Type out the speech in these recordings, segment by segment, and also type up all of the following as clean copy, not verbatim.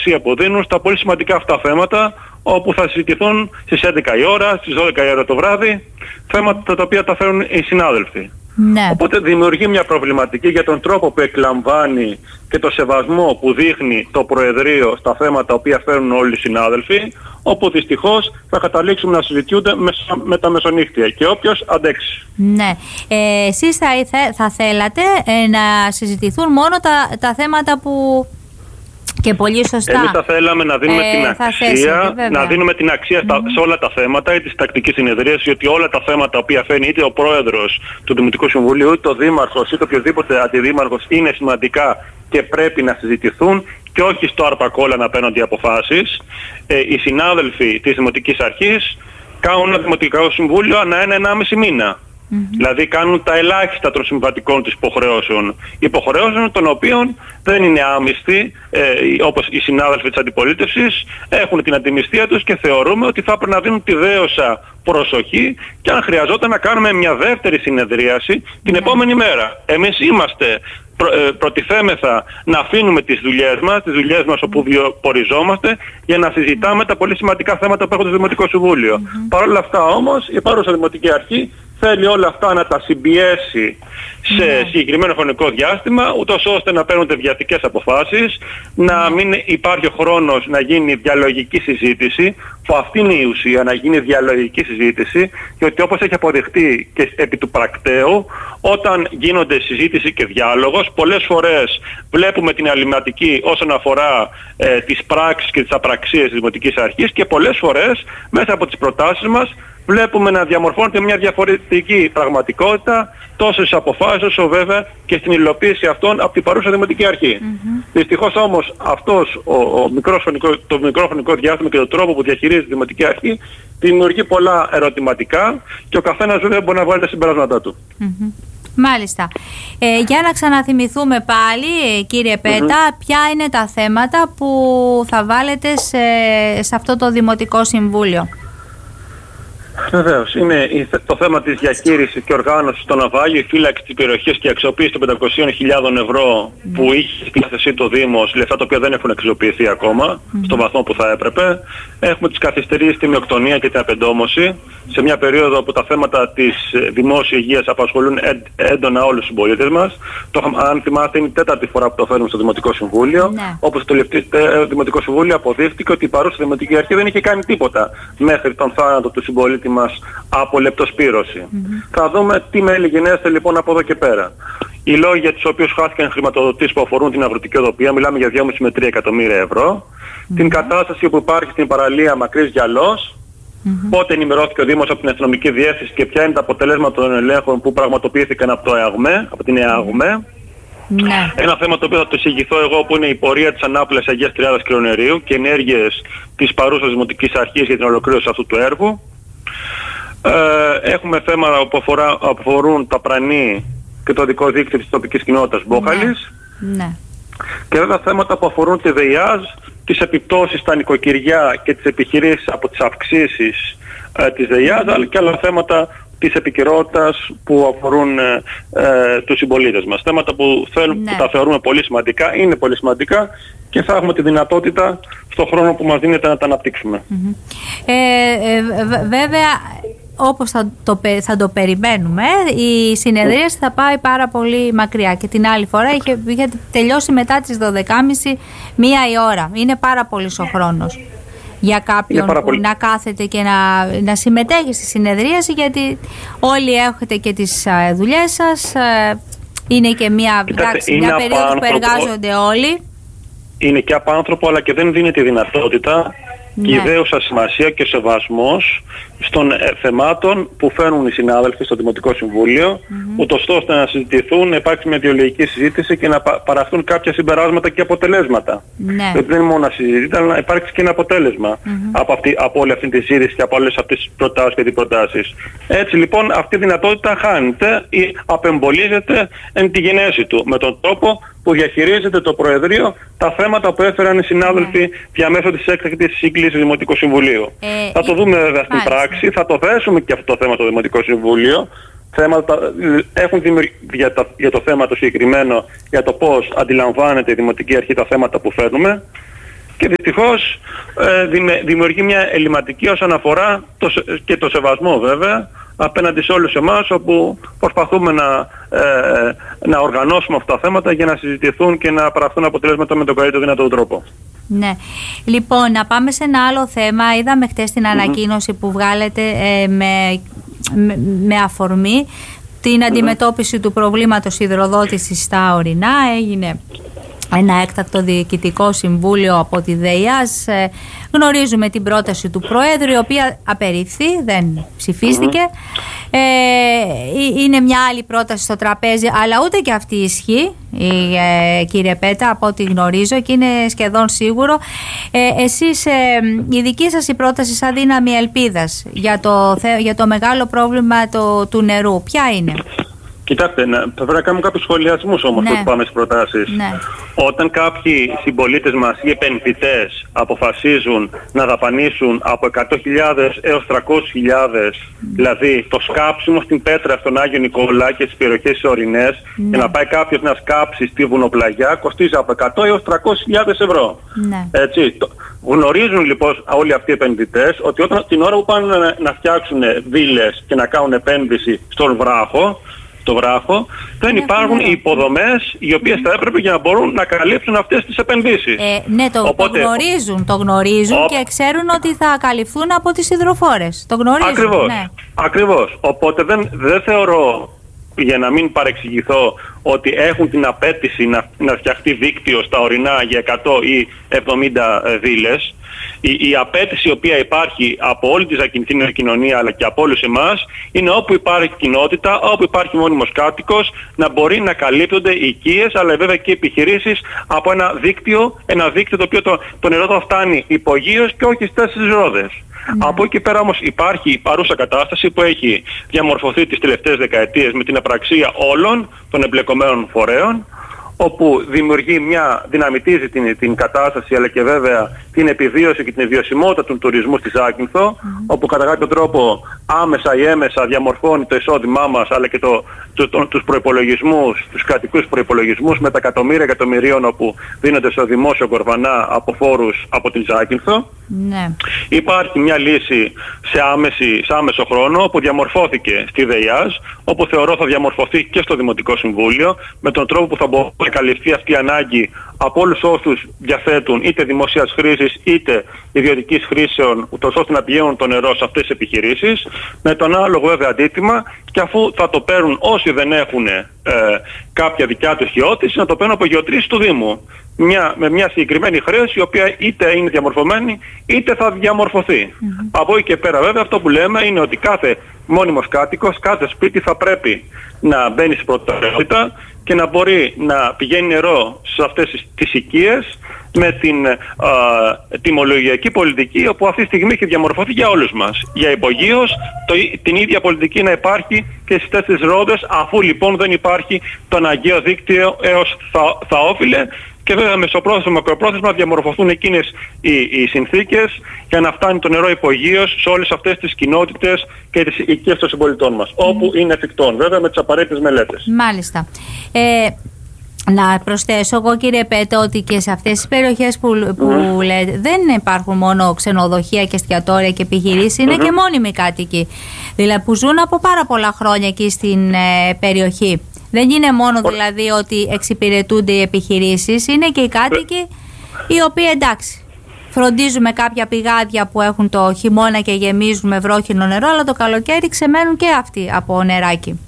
αξία που δίνουν στα πολύ σημαντικά αυτά θέματα, όπου θα συζητηθούν στις 11 η ώρα, στις 12 η ώρα το βράδυ, θέματα τα οποία τα φέρουν οι συνάδελφοι. Ναι. Οπότε δημιουργεί μια προβληματική για τον τρόπο που εκλαμβάνει και το σεβασμό που δείχνει το Προεδρείο στα θέματα τα οποία φέρουν όλοι οι συνάδελφοι, όπου δυστυχώς θα καταλήξουμε να συζητιούνται με τα μεσονύχτια και όποιος αντέξει. Ναι. Εσείς θα θέλατε να συζητηθούν μόνο τα θέματα που... Και πολύ σωστά. Εμείς θα θέλαμε να δίνουμε την αξία, σε όλα τα θέματα της τακτικής συνεδρίας, γιατί όλα τα θέματα τα οποία φέρνει είτε ο πρόεδρος του Δημοτικού Συμβουλίου, είτε ο δήμαρχος, είτε οποιοδήποτε αντιδήμαρχος είναι σημαντικά και πρέπει να συζητηθούν και όχι στο αρπακόλα να παίρνονται οι αποφάσεις. Οι συνάδελφοι της Δημοτικής Αρχής κάνουν ένα Δημοτικό Συμβούλιο ανά 1-1,5 μήνα. Δηλαδή κάνουν τα ελάχιστα των συμβατικών τους υποχρεώσεων των οποίων δεν είναι άμυστοι, όπως οι συνάδελφοι της αντιπολίτευσης έχουν την αντιμυστία τους και θεωρούμε ότι θα πρέπει να δίνουν τη δέωσα προσοχή και αν χρειαζόταν να κάνουμε μια δεύτερη συνεδρίαση την επόμενη μέρα. Εμείς είμαστε προτιθέμεθα να αφήνουμε τις δουλειές μας όπου βιοποριζόμαστε για να συζητάμε τα πολύ σημαντικά θέματα που έχουν το Δημοτικό Συμβούλιο. Παρ' όλα αυτά όμως η παρούσα Δημοτική Αρχή θέλει όλα αυτά να τα συμπιέσει σε συγκεκριμένο χρονικό διάστημα, ούτως ώστε να παίρνονται βιαστικές αποφάσεις, να μην υπάρχει ο χρόνος να γίνει διαλογική συζήτηση, που αυτή είναι η ουσία, να γίνει διαλογική συζήτηση, γιατί όπως έχει αποδειχτεί και επί του πρακτέου, όταν γίνονται συζήτηση και διάλογος, πολλές φορές βλέπουμε την αλληματική όσον αφορά τις πράξεις και τις απραξίες της Δημοτικής Αρχής και πολλές φορές μέσα από τις προτάσεις μας βλέπουμε να διαμορφώνεται μια διαφορετική πραγματικότητα τόσο στις αποφάσεις όσο βέβαια και στην υλοποίηση αυτών από την παρούσα Δημοτική Αρχή. Δυστυχώς όμως αυτός το μικρό χρονικό διάστημα και τον τρόπο που διαχειρίζεται η Δημοτική Αρχή δημιουργεί πολλά ερωτηματικά και ο καθένας βέβαια μπορεί να βγάλει τα συμπεράσματά του. Μάλιστα. Για να ξαναθυμηθούμε πάλι, κύριε Πέτα, ποια είναι τα θέματα που θα βάλετε σε αυτό το Δημοτικό Συμβούλιο? Βεβαίως. Είναι το θέμα της διαχείρισης και οργάνωσης στο ναυάγιο, η φύλαξη της περιοχής και η αξιοποίηση των 500.000 ευρώ που είχε στη διάθεσή το Δήμος, λεφτά τα οποία δεν έχουν αξιοποιηθεί ακόμα στο βαθμό που θα έπρεπε. Έχουμε τις καθυστερήσεις στη μειοκτονία και την απεντόμωση, σε μια περίοδο που τα θέματα της δημόσιας υγείας απασχολούν έντονα όλους τους συμπολίτες μας. Αν θυμάστε, είναι η τέταρτη φορά που το φέρνουμε στο Δημοτικό Συμβούλιο. Όπως το Δημοτικό Συμβούλιο αποδείχτηκε ότι η παρούσα Δημοτική Αρχή δεν είχε κάνει τίποτα μέχρι τον θάνατο του συμπολίτη μας από λεπτοσπύρωση. Θα δούμε τι μέλη γενέστε λοιπόν από εδώ και πέρα. Οι λόγοι για τους οποίους χάθηκαν χρηματοδοτήσεις που αφορούν την αγροτική οδοποιία, μιλάμε για 2,5 με 3 εκατομμύρια ευρώ. Την κατάσταση που υπάρχει στην παραλία Μακρύς Γυαλός, πότε ενημερώθηκε ο Δήμος από την αστυνομική διεύθυνση και ποια είναι τα αποτελέσματα των ελέγχων που πραγματοποιήθηκαν από την ΕΑΓΜΕ. Ένα θέμα το οποίο θα το εισηγηθώ εγώ, που είναι η πορεία της ανάπλασης Αγίας Τριάδας Κρυονερίου και ενέργειες της παρούσας Δημοτικής Αρχής για την ολοκλήρωση αυτού του έργου. Έχουμε θέματα που αφορούν τα πρανή και το δικό δίκτυο της τοπικής κοινότητας Μπόχαλης. Και βέβαια θέματα που αφορούν τη ΔΕΙΑΖ, τις επιπτώσεις στα νοικοκυριά και τις επιχειρήσεις από τις αυξήσεις της ΔΕΙΑΖ, αλλά και άλλα θέματα της επικαιρότητας που αφορούν τους συμπολίτες μας. Θέματα που τα θεωρούμε πολύ σημαντικά, είναι πολύ σημαντικά και θα έχουμε τη δυνατότητα στον χρόνο που μας δίνεται να τα αναπτύξουμε. Βέβαια, όπως θα το περιμένουμε, η συνεδρίαση θα πάει πάρα πολύ μακριά και την άλλη φορά είχε τελειώσει μετά τις 12.30 μία η ώρα. Είναι πάρα πολύς ο χρόνος για κάποιον που να κάθεται και να συμμετέχει στη συνεδρίαση, γιατί όλοι έχετε και τις δουλειές σας, είναι και μια περίοδο που εργάζονται όλοι. Είναι και απάνθρωπο, αλλά και δεν δίνει τη δυνατότητα και ιδέουσα σημασία και σεβασμός των θεμάτων που φέρνουν οι συνάδελφοι στο Δημοτικό Συμβούλιο, ούτως ώστε να συζητηθούν, να υπάρξει μια ιδεολογική συζήτηση και να παραχθούν κάποια συμπεράσματα και αποτελέσματα. Δεν είναι μόνο να συζητείται, αλλά να υπάρξει και ένα αποτέλεσμα από όλη αυτή τη συζήτηση και από όλες αυτές τις προτάσεις και αντιπροτάσεις. Έτσι λοιπόν αυτή η δυνατότητα χάνεται ή απεμπολίζεται εν τη γενέση του με τον τρόπο που διαχειρίζεται το Προεδρείο τα θέματα που έφεραν οι συνάδελφοι διαμέσου της έκτακτης σύγκλησης του Δημοτικού Συμβουλίου. Θα το δούμε βέβαια στην πράξη, θα το θέσουμε και αυτό το θέμα στο Δημοτικό Συμβούλιο. Έχουν για το θέμα το συγκεκριμένο, για το πώς αντιλαμβάνεται η Δημοτική Αρχή τα θέματα που φέρνουμε. και δυστυχώς δημιουργεί μια ελληματική όσον αφορά και το σεβασμό βέβαια απέναντι σε όλους εμάς, όπου προσπαθούμε να οργανώσουμε αυτά τα θέματα για να συζητηθούν και να παραχθούν αποτελέσματα με τον καλύτερο δυνατό τρόπο. Ναι. Λοιπόν, να πάμε σε ένα άλλο θέμα. Είδαμε χτες την ανακοίνωση που βγάλετε με αφορμή την αντιμετώπιση του προβλήματος υδροδότησης στα ορεινά. Έγινε ένα έκτακτο διοικητικό συμβούλιο από τη ΔΕΙΑΣ. Γνωρίζουμε την πρόταση του Προέδρου, η οποία απερίφθη, δεν ψηφίστηκε. Είναι μια άλλη πρόταση στο τραπέζι, αλλά ούτε και αυτή ισχύει, κύριε Πέτα, από ό,τι γνωρίζω, και είναι σχεδόν σίγουρο. Εσείς, η δική σας η πρόταση σαν δύναμη ελπίδας για το μεγάλο πρόβλημα του νερού, ποια είναι? Κοιτάξτε, πρέπει να κάνουμε κάποιους σχολιασμούς όμως που πάμε στις προτάσεις. Ναι. Όταν κάποιοι συμπολίτες μας ή επενδυτές αποφασίζουν να δαπανίσουν από 100.000 έως 300.000, δηλαδή το σκάψιμο στην Πέτρα, στον Άγιο Νικόλα και στις περιοχές ορεινές, και να πάει κάποιος να σκάψει στη βουνοπλαγιά, κοστίζει από 100 έως 300.000 ευρώ. Ναι. Έτσι. Γνωρίζουν λοιπόν όλοι αυτοί οι επενδυτές ότι την ώρα που πάνε να φτιάξουν βίλες και να κάνουν επένδυση στον βράχο, δεν υπάρχουν οι υποδομές οι οποίες θα έπρεπε για να μπορούν να καλύψουν αυτές τις επενδύσεις. Ναι, το γνωρίζουν και ξέρουν ότι θα καλυφθούν από τις υδροφόρες. Το γνωρίζουν. Ακριβώς. Οπότε δεν θεωρώ, για να μην παρεξηγηθώ, ότι έχουν την απέτηση να φτιαχτεί δίκτυο στα ορεινά για 100 ή 70 βίλες. Η απέτηση η οποία υπάρχει από όλη τη ζακυνθήνια κοινωνία αλλά και από όλους εμάς είναι όπου υπάρχει κοινότητα, όπου υπάρχει μόνιμος κάτοικος, να μπορεί να καλύπτονται οι οικίες αλλά βέβαια και οι επιχειρήσεις από ένα δίκτυο το οποίο το νερό θα φτάνει υπογείως και όχι στις 4 ρόδες. Από εκεί πέρα όμως υπάρχει η παρούσα κατάσταση που έχει διαμορφωθεί τις τελευταίες δεκαετίες με την απραξία όλων των εμπλεκομένων φορέων, όπου δυναμητίζει την κατάσταση αλλά και βέβαια την επιβίωση και την βιωσιμότητα του τουρισμού στη Ζάκυνθο, όπου κατά κάποιο τρόπο άμεσα ή έμεσα διαμορφώνει το εισόδημά μας αλλά και τους προϋπολογισμούς, τους κρατικούς προϋπολογισμούς με τα εκατομμύρια εκατομμυρίων όπου δίνονται στο δημόσιο κορβανά από φόρους από την Ζάκυνθο. Ναι. Υπάρχει μια λύση σε άμεσο χρόνο που διαμορφώθηκε στη ΔΕΙΑΣ, όπου θεωρώ θα διαμορφωθεί και στο Δημοτικό Συμβούλιο με τον τρόπο που θα μπορεί να καλυφθεί αυτή η ανάγκη από όλους όσους διαθέτουν είτε δημοσίας χρήσης είτε ιδιωτικής χρήσεων, ούτως ώστε να πηγαίνουν το νερό σε αυτές τις επιχειρήσεις, με τον ανάλογο βέβαια αντίτιμα, και αφού θα το παίρνουν όσοι δεν έχουν κάποια δικιά τους γεώτηση, να το παίρνουν από γεωτρήσεις του Δήμου. Με μια συγκεκριμένη χρέωση η οποία είτε είναι διαμορφωμένη είτε θα διαμορφωθεί. Από εκεί και πέρα βέβαια αυτό που λέμε είναι ότι κάθε μόνιμος κάτοικος, κάθε σπίτι θα πρέπει να μπαίνει στην προτεραιότητα και να μπορεί να πηγαίνει νερό σε αυτές τις οικίες με την τιμολογιακή πολιτική, όπου αυτή τη στιγμή έχει διαμορφωθεί για όλους μας. Για υπογείως την ίδια πολιτική να υπάρχει και στις 4 ρόδες, αφού λοιπόν δεν υπάρχει το αναγκαίο δίκτυο έως θα όφιλε, και βέβαια μεσοπρόθεσμα, μακροπρόθεσμα διαμορφωθούν εκείνες οι συνθήκες για να φτάνει το νερό υπογείως σε όλες αυτές τις κοινότητες και τις οικίες των συμπολιτών μας, όπου είναι εφικτόν, βέβαια με τις απαραίτητες μελέτες. Μάλιστα. Να προσθέσω εγώ, κύριε Πέτα, ότι και σε αυτές τις περιοχές που λέτε δεν υπάρχουν μόνο ξενοδοχεία και εστιατόρια και επιχειρήσεις, είναι και μόνιμοι κάτοικοι, δηλαδή που ζουν από πάρα πολλά χρόνια εκεί στην περιοχή. Δεν είναι μόνο δηλαδή ότι εξυπηρετούνται οι επιχειρήσεις, είναι και οι κάτοικοι οι οποίοι εντάξει φροντίζουμε κάποια πηγάδια που έχουν το χειμώνα και γεμίζουν με βρόχινο νερό, αλλά το καλοκαίρι ξεμένουν και αυτοί από νεράκι.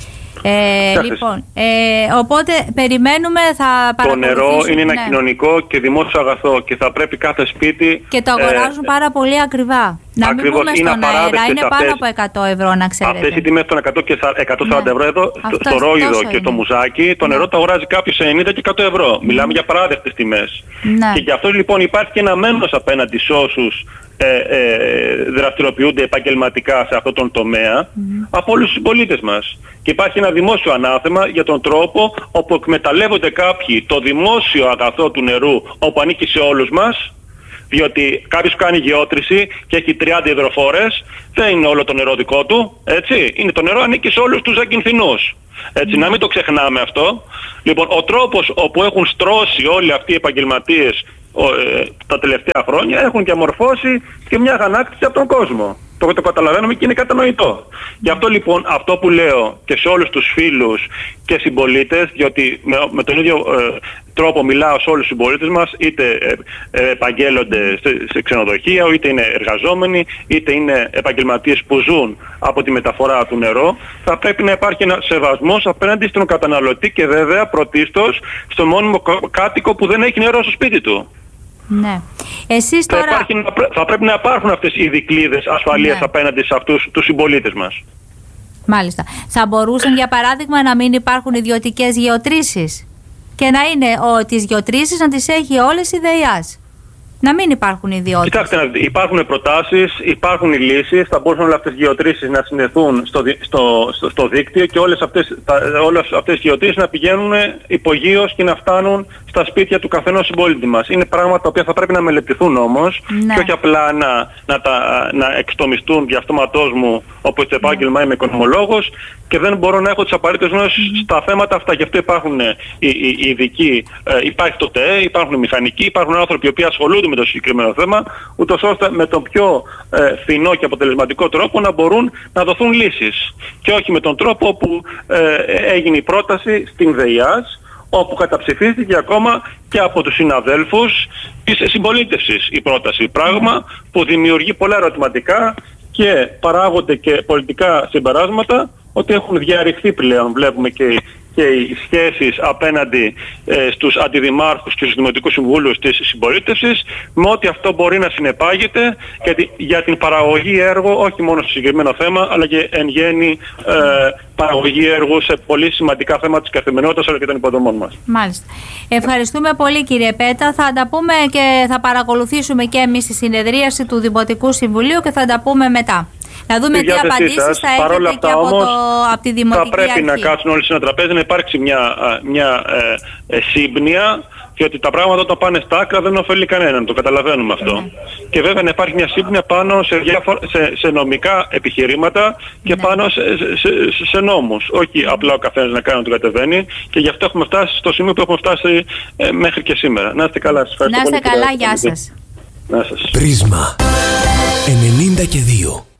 Λοιπόν, οπότε περιμένουμε, θα παρακολουθήσουμε. Το νερό είναι ένα κοινωνικό και δημόσιο αγαθό και θα πρέπει κάθε σπίτι. Και το αγοράζουν πάρα πολύ ακριβά. Να μην πούμε στον αέρα, είναι πάνω από 100 ευρώ, να ξέρετε. Αυτές οι τιμές των 100 και 140 ευρώ εδώ, στο Ρόιδο και το Μουζάκι, το νερό το αγοράζει κάποιος σε 90 και 100 ευρώ. Μιλάμε για παράδεκτες τιμές. Και γι' αυτό λοιπόν υπάρχει και ένα μένος απέναντι σε όσους δραστηριοποιούνται επαγγελματικά σε αυτόν τον τομέα από όλους τους συμπολίτες μας. Και υπάρχει ένα δημόσιο ανάθεμα για τον τρόπο όπου εκμεταλλεύονται κάποιοι το δημόσιο αγαθό του νερού, όπου ανήκει σε όλους μας, διότι κάποιος κάνει γεώτρηση και έχει 30 υδροφόρες, δεν είναι όλο το νερό δικό του, έτσι. Είναι το νερό, ανήκει σε όλους τους Ζακυνθινούς. Έτσι, να μην το ξεχνάμε αυτό. Λοιπόν, ο τρόπος όπου έχουν στρώσει όλοι αυτοί οι επαγγελματίες τα τελευταία χρόνια έχουν διαμορφώσει και μια αγανάκτηση από τον κόσμο. Το καταλαβαίνουμε και είναι κατανοητό. Γι' αυτό λοιπόν αυτό που λέω και σε όλους τους φίλους και συμπολίτες, διότι με τον ίδιο τρόπο μιλάω σε όλους τους συμπολίτες μας, είτε επαγγέλλονται σε ξενοδοχεία, είτε είναι εργαζόμενοι, είτε είναι επαγγελματίες που ζουν από τη μεταφορά του νερού, θα πρέπει να υπάρχει ένας σεβασμός απέναντι στον καταναλωτή και βέβαια πρωτίστως στον μόνιμο κάτοικο που δεν έχει νερό στο σπίτι του. Ναι. Εσείς τώρα... θα πρέπει να υπάρχουν αυτές οι δικλείδες ασφαλείας απέναντι σε αυτούς τους συμπολίτες μας. Μάλιστα. Θα μπορούσαν για παράδειγμα να μην υπάρχουν ιδιωτικές γεωτρήσεις και να είναι τις γεωτρήσεις να τις έχει όλες η ΔΕΙΑΣ. Να μην υπάρχουν ιδιώτες. Κοιτάξτε, υπάρχουν προτάσεις, υπάρχουν οι λύσεις, θα μπορούσαν όλες αυτές οι γεωτρήσεις να συνδεθούν στο δίκτυο και όλες αυτές οι γεωτρήσεις να πηγαίνουν υπογείως και να φτάνουν στα σπίτια του καθενός συμπολίτη μας. Είναι πράγματα τα οποία θα πρέπει να μελετηθούν όμως και όχι απλά να εξτομιστούν δια αυτόματός μου, όπως το επάγγελμα είμαι οικονομολόγος και δεν μπορώ να έχω τις απαραίτητες γνώσεις στα θέματα αυτά. Γι' αυτό υπάρχουν οι ειδικοί, υπάρχει το ΤΕ, υπάρχουν οι μηχανικοί, υπάρχουν άνθρωποι οι οποίοι ασχολούνται με το συγκεκριμένο θέμα, ούτως ώστε με τον πιο φθηνό και αποτελεσματικό τρόπο να μπορούν να δοθούν λύσεις. Και όχι με τον τρόπο που έγινε η πρόταση στην ΔΕΙΑΣ, όπου καταψηφίστηκε ακόμα και από τους συναδέλφους της συμπολίτευσης η πρόταση. Πράγμα που δημιουργεί πολλά ερωτηματικά και παράγονται και πολιτικά συμπεράσματα ότι έχουν διαρριχθεί πλέον, βλέπουμε και οι σχέσεις απέναντι στους αντιδημάρχους και στους δημοτικούς συμβούλους της συμπολίτευσης, με ό,τι αυτό μπορεί να συνεπάγεται για την παραγωγή έργου, όχι μόνο στο συγκεκριμένο θέμα, αλλά και εν γέννη παραγωγή έργου σε πολύ σημαντικά θέματα της καθημερινότητας αλλά και των υποδομών μας. Μάλιστα. Ευχαριστούμε πολύ κύριε Πέτα. Θα τα πούμε και θα παρακολουθήσουμε και εμείς τη συνεδρίαση του Δημοτικού Συμβουλίου και θα τα πούμε μετά. Να δούμε τι απαντήσεις θα έχετε και από τη Δημοτική Θα πρέπει Αρχή. να κάτσουν όλοι σε ένα τραπέζι, να υπάρξει μια σύμπνοια, διότι τα πράγματα όταν πάνε στα άκρα δεν ωφελεί κανέναν, το καταλαβαίνουμε αυτό. Και βέβαια να υπάρχει μια σύμπνοια πάνω σε νομικά επιχειρήματα και πάνω σε νόμους. Όχι απλά ο καθένας να κάνει να τον κατεβαίνει, και γι' αυτό έχουμε φτάσει στο σημείο που έχουμε φτάσει μέχρι και σήμερα. Να είστε καλά, σας ευχαριστώ πολύ. Να είστε καλά, γεια σας. Να σας. Πρίσμα 92.